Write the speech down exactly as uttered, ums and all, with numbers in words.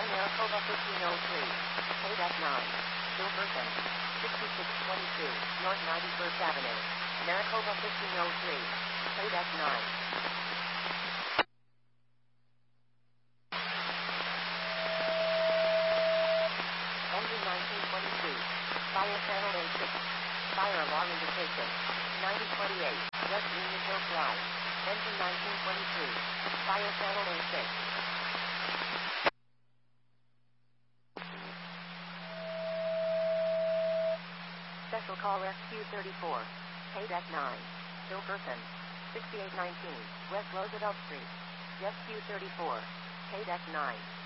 Maricopa fifteen oh three. Paydeck nine. Silverton. sixty-six twenty-two, North ninety-first Avenue. Maricopa fifteen oh three. Paydeck nine. Engine nineteen twenty-two. Fire channel A six. Fire alarm indication. ninety twenty-eight, West Union Hill Drive. Engine nineteen twenty-two. Fire channel A six. Special call Rescue thirty-four. Paydeck nine. Silverton. sixty-eight nineteen, West Roosevelt Street. Rescue thirty-four. Paydeck nine.